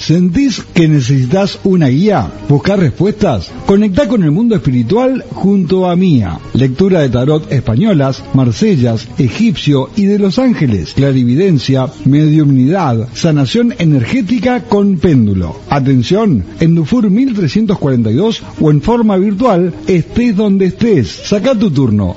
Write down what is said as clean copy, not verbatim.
¿Sentís que necesitas una guía? ¿Buscar respuestas? Conectá con el mundo espiritual junto a Mía. Lectura de tarot españolas, marsellas, egipcio y de los ángeles. Clarividencia, mediumnidad, sanación energética con péndulo. Atención, en Dufour 1342 o en forma virtual, estés donde estés. Sacá tu turno